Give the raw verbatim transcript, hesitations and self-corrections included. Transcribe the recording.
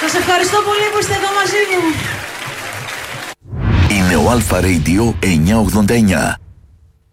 Σας ευχαριστώ πολύ που είστε εδώ μαζί μου. Είναι ο Αλφα Radio εννιακόσια ογδόντα εννιά.